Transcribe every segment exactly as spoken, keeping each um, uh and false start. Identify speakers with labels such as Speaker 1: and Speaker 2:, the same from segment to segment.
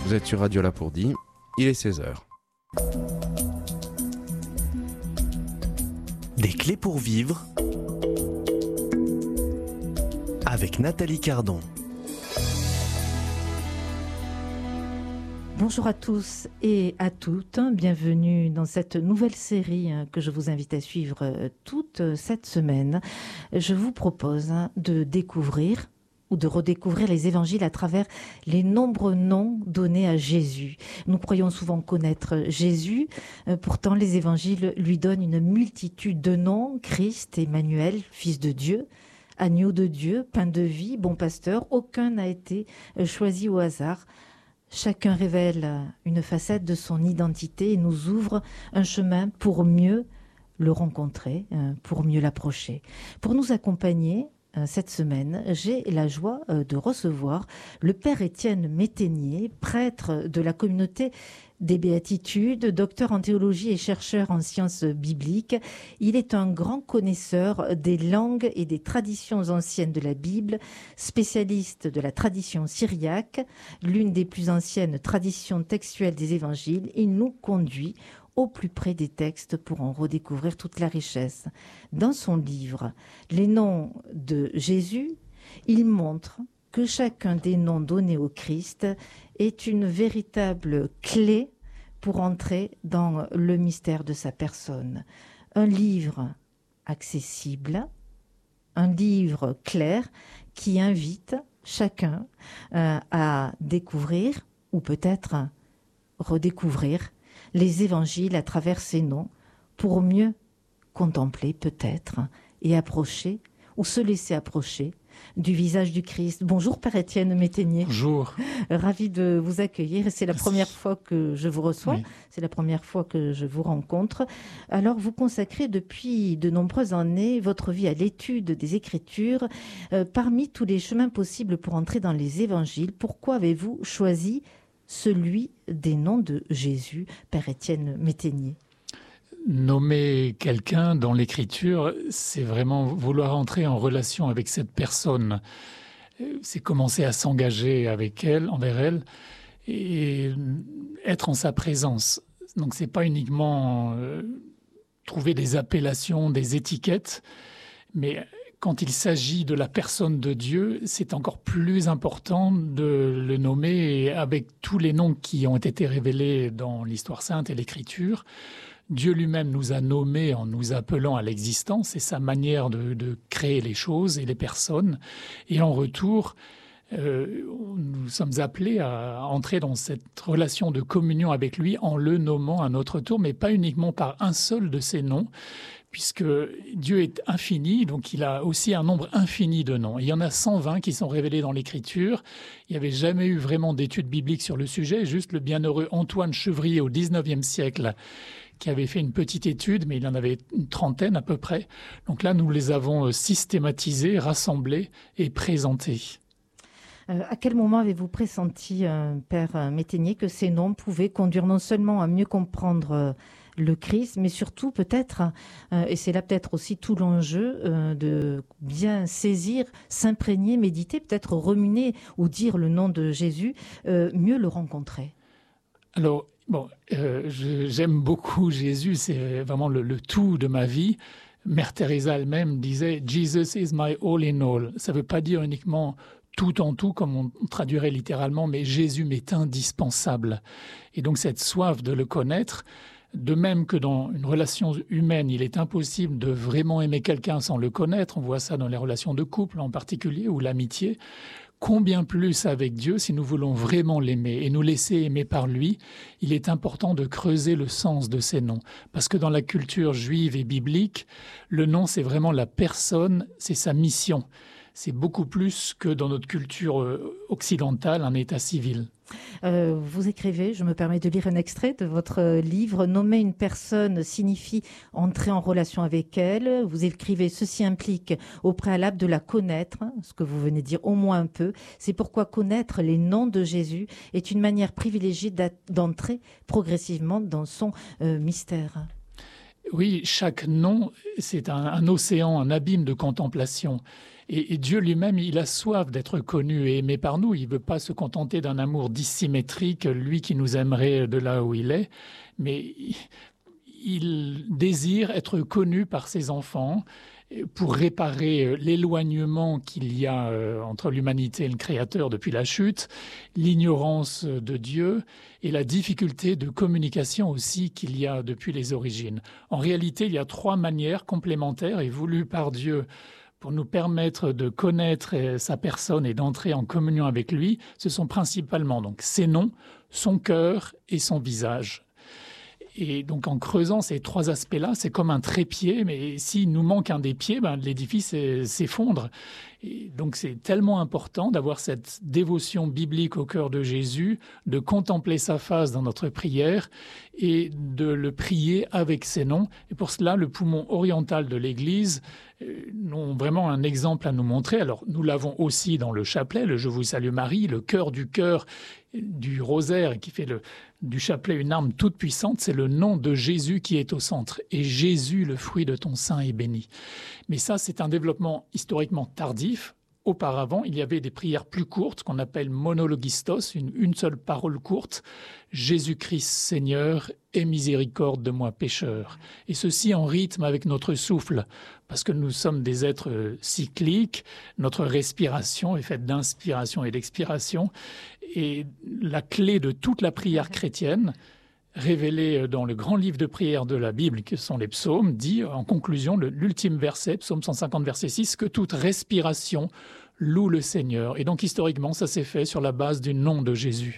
Speaker 1: Vous êtes sur Radio Lapourdie, il est seize heures.
Speaker 2: Des clés pour vivre avec Nathalie Cardon.
Speaker 3: Bonjour à tous et à toutes, bienvenue dans cette nouvelle série que je vous invite à suivre toute cette semaine. Je vous propose de découvrir ou de redécouvrir les évangiles à travers les nombreux noms donnés à Jésus. Nous croyons souvent connaître Jésus, pourtant les évangiles lui donnent une multitude de noms: Christ, Emmanuel, Fils de Dieu, Agneau de Dieu, Pain de vie, Bon Pasteur. Aucun n'a été choisi au hasard. Chacun révèle une facette de son identité et nous ouvre un chemin pour mieux le rencontrer, pour mieux l'approcher. Pour nous accompagner cette semaine, j'ai la joie de recevoir le Père Étienne Métainier, prêtre de la communauté des Béatitudes, docteur en théologie et chercheur en sciences bibliques. Il est un grand connaisseur des langues et des traditions anciennes de la Bible, spécialiste de la tradition syriaque, l'une des plus anciennes traditions textuelles des évangiles. Il nous conduit au plus près des textes pour en redécouvrir toute la richesse. Dans son livre « Les noms de Jésus », il montre que chacun des noms donnés au Christ est une véritable clé pour entrer dans le mystère de sa personne. Un livre accessible, un livre clair qui invite chacun euh, à découvrir ou peut-être redécouvrir les évangiles à travers ces noms pour mieux contempler peut-être et approcher ou se laisser approcher du visage du Christ. Bonjour Père Étienne Métainier.
Speaker 4: Bonjour.
Speaker 3: Ravi de vous accueillir. C'est la
Speaker 4: Merci.
Speaker 3: première fois que je vous reçois.
Speaker 4: Oui.
Speaker 3: C'est la première fois que je vous rencontre. Alors vous consacrez depuis de nombreuses années votre vie à l'étude des Écritures. Euh, parmi tous les chemins possibles pour entrer dans les évangiles, pourquoi avez-vous choisi celui des noms de Jésus, Père Étienne Métainier?
Speaker 4: Nommer quelqu'un dans l'écriture, c'est vraiment vouloir entrer en relation avec cette personne. C'est commencer à s'engager avec elle, envers elle, et être en sa présence. Donc c'est pas uniquement euh, trouver des appellations, des étiquettes, mais quand il s'agit de la personne de Dieu, c'est encore plus important de le nommer, et avec tous les noms qui ont été révélés dans l'histoire sainte et l'écriture. Dieu lui-même nous a nommés en nous appelant à l'existence, c'est sa manière de, de créer les choses et les personnes. Et en retour, euh, nous sommes appelés à entrer dans cette relation de communion avec lui en le nommant à notre tour, mais pas uniquement par un seul de ses noms, puisque Dieu est infini, donc il a aussi un nombre infini de noms. Il y en a cent vingt qui sont révélés dans l'Écriture. Il n'y avait jamais eu vraiment d'études bibliques sur le sujet, juste le bienheureux Antoine Chevrier au dix-neuvième siècle qui avait fait une petite étude, mais il en avait une trentaine à peu près. Donc là, nous les avons systématisés, rassemblés et présentés.
Speaker 3: Euh, à quel moment avez-vous pressenti, euh, Père Métainier, que ces noms pouvaient conduire non seulement à mieux comprendre euh, le Christ, mais surtout peut-être, euh, et c'est là peut-être aussi tout l'enjeu, euh, de bien saisir, s'imprégner, méditer, peut-être ruminer ou dire le nom de Jésus, euh, mieux le rencontrer?
Speaker 4: Alors, bon, euh, je, j'aime beaucoup Jésus, c'est vraiment le, le tout de ma vie. Mère Teresa elle-même disait « Jesus is my all in all ». Ça ne veut pas dire uniquement tout en tout, comme on traduirait littéralement, mais Jésus m'est indispensable. Et donc cette soif de le connaître, de même que dans une relation humaine, il est impossible de vraiment aimer quelqu'un sans le connaître, on voit ça dans les relations de couple en particulier, ou l'amitié, combien plus avec Dieu, si nous voulons vraiment l'aimer et nous laisser aimer par lui, il est important de creuser le sens de ces noms. Parce que dans la culture juive et biblique, le nom, c'est vraiment la personne, c'est sa mission. C'est beaucoup plus que dans notre culture occidentale, un état civil.
Speaker 3: Euh, vous écrivez, je me permets de lire un extrait de votre livre, « Nommer une personne signifie entrer en relation avec elle ». Vous écrivez, « Ceci implique au préalable de la connaître », ce que vous venez de dire au moins un peu. C'est pourquoi connaître les noms de Jésus est une manière privilégiée d'entrer progressivement dans son euh, mystère.
Speaker 4: Oui, chaque nom, c'est un, un océan, un abîme de contemplation. Et, et Dieu lui-même, il a soif d'être connu et aimé par nous. Il ne veut pas se contenter d'un amour dissymétrique, lui qui nous aimerait de là où il est, mais il désire être connu par ses enfants pour réparer l'éloignement qu'il y a entre l'humanité et le Créateur depuis la chute, l'ignorance de Dieu et la difficulté de communication aussi qu'il y a depuis les origines. En réalité, il y a trois manières complémentaires et voulues par Dieu pour nous permettre de connaître sa personne et d'entrer en communion avec lui. Ce sont principalement donc ses noms, son cœur et son visage. Et donc, en creusant ces trois aspects-là, c'est comme un trépied, mais s'il nous manque un des pieds, ben, l'édifice s'effondre. Et donc, c'est tellement important d'avoir cette dévotion biblique au cœur de Jésus, de contempler sa face dans notre prière et de le prier avec ses noms. Et pour cela, le poumon oriental de l'Église ont vraiment un exemple à nous montrer. Alors, nous l'avons aussi dans le chapelet, le « Je vous salue Marie », le cœur du cœur du rosaire qui fait le, du chapelet une arme toute puissante, c'est le nom de Jésus qui est au centre. Et Jésus, le fruit de ton sein, est béni. Mais ça, c'est un développement historiquement tardif. Auparavant, il y avait des prières plus courtes qu'on appelle monologistos, une, une seule parole courte. Jésus-Christ Seigneur, aie miséricorde de moi pécheur. Et ceci en rythme avec notre souffle, parce que nous sommes des êtres cycliques, notre respiration est faite d'inspiration et d'expiration. Et la clé de toute la prière chrétienne, révélée dans le grand livre de prière de la Bible, que sont les psaumes, dit en conclusion, l'ultime verset, psaume cent cinquante, verset six, que toute respiration loue le Seigneur. Et donc historiquement, ça s'est fait sur la base du nom de Jésus.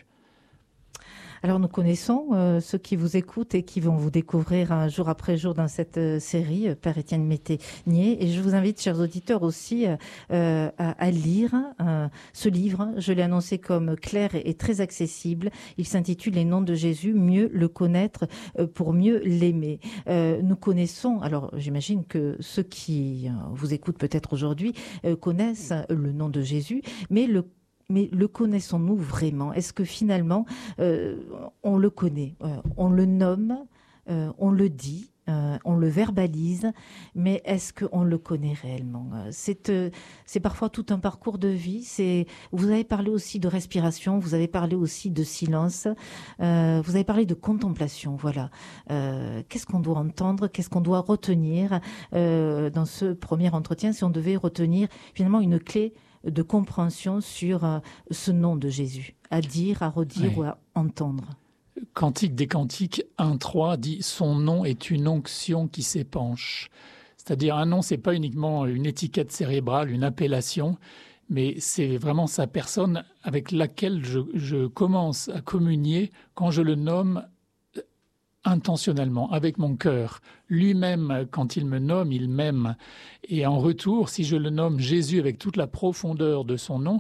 Speaker 3: Alors nous connaissons euh, ceux qui vous écoutent et qui vont vous découvrir un jour après jour dans cette euh, série, euh, Père Étienne Métainier. Et je vous invite, chers auditeurs, aussi euh, à, à lire euh, ce livre. Je l'ai annoncé comme clair et, et très accessible. Il s'intitule « Les noms de Jésus, mieux le connaître euh, pour mieux l'aimer euh, ». Nous connaissons, alors j'imagine que ceux qui euh, vous écoutent peut-être aujourd'hui euh, connaissent le nom de Jésus, mais le Mais le connaissons-nous vraiment? Est-ce que finalement, euh, on le connaît, euh, on le nomme, euh, on le dit, euh, on le verbalise, mais est-ce qu'on le connaît réellement? C'est, euh, c'est parfois tout un parcours de vie. C'est, vous avez parlé aussi de respiration, vous avez parlé aussi de silence, euh, vous avez parlé de contemplation. Voilà. Euh, qu'est-ce qu'on doit entendre? Qu'est-ce qu'on doit retenir euh, dans ce premier entretien, si on devait retenir finalement une clé de compréhension sur euh, ce nom de Jésus, à dire, à redire oui. ou à entendre?
Speaker 4: Cantique des Cantiques un trois dit « Son nom est une onction qui s'épanche ». C'est-à-dire un nom, ce n'est pas uniquement une étiquette cérébrale, une appellation, mais c'est vraiment sa personne avec laquelle je, je commence à communier quand je le nomme intentionnellement, avec mon cœur. Lui-même, quand il me nomme, il m'aime. Et en retour, si je le nomme Jésus avec toute la profondeur de son nom,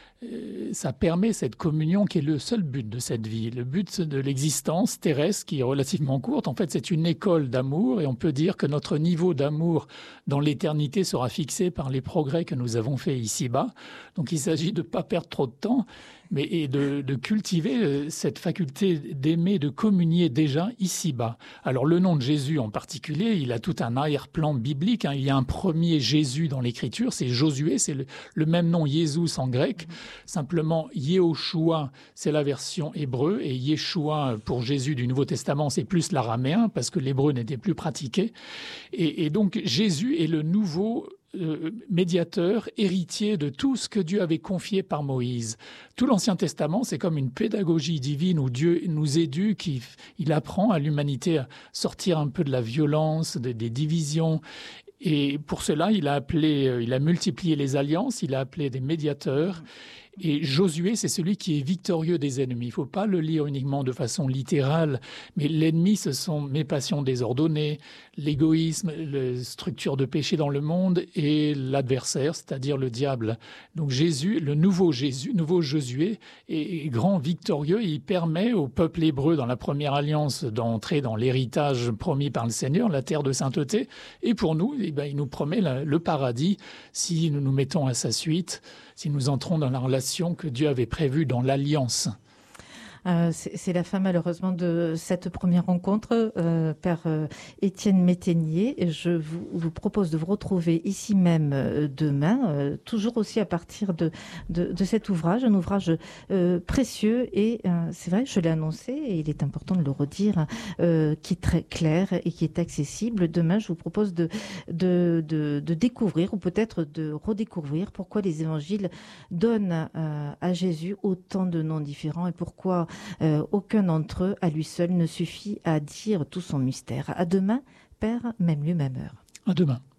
Speaker 4: ça permet cette communion qui est le seul but de cette vie. Le but de l'existence terrestre, qui est relativement courte, en fait, c'est une école d'amour, et on peut dire que notre niveau d'amour dans l'éternité sera fixé par les progrès que nous avons faits ici-bas. Donc il s'agit de ne pas perdre trop de temps, mais et de, de cultiver cette faculté d'aimer, de communier déjà ici-bas. Alors le nom de Jésus en particulier, il a tout un arrière-plan biblique. Hein. Il y a un premier Jésus dans l'Écriture, c'est Josué, c'est le, le même nom Jésus en grec. Simplement, Yehoshua, c'est la version hébreu, et Yeshua pour Jésus du Nouveau Testament, c'est plus l'araméen, parce que l'hébreu n'était plus pratiqué. Et, et donc Jésus est le nouveau Euh, médiateur, héritier de tout ce que Dieu avait confié par Moïse. Tout l'Ancien Testament, c'est comme une pédagogie divine où Dieu nous éduque, il, il apprend à l'humanité à sortir un peu de la violence, de, des divisions. Et pour cela, il a appelé, il a multiplié les alliances, il a appelé des médiateurs. Et Josué, c'est celui qui est victorieux des ennemis. Il ne faut pas le lire uniquement de façon littérale, mais l'ennemi, ce sont mes passions désordonnées, l'égoïsme, la structure de péché dans le monde et l'adversaire, c'est-à-dire le diable. Donc Jésus, le nouveau Jésus, nouveau Josué, est grand victorieux. Il permet au peuple hébreu dans la première alliance d'entrer dans l'héritage promis par le Seigneur, la terre de sainteté. Et pour nous, eh bien, il nous promet la, le paradis si nous nous mettons à sa suite, si nous entrons dans la relation que Dieu avait prévue dans l'Alliance.
Speaker 3: Euh, c'est, c'est la fin malheureusement de cette première rencontre, euh, Père euh, Étienne Métainier. Je vous, vous propose de vous retrouver ici même euh, demain, euh, toujours aussi à partir de, de, de cet ouvrage, un ouvrage euh, précieux et euh, c'est vrai, je l'ai annoncé et il est important de le redire, euh, qui est très clair et qui est accessible. Demain, je vous propose de, de, de, de découvrir ou peut-être de redécouvrir pourquoi les évangiles donnent euh, à Jésus autant de noms différents et pourquoi euh, aucun d'entre eux à lui seul ne suffit à dire tout son mystère. À demain, Père, même lieu, même heure.
Speaker 4: À demain.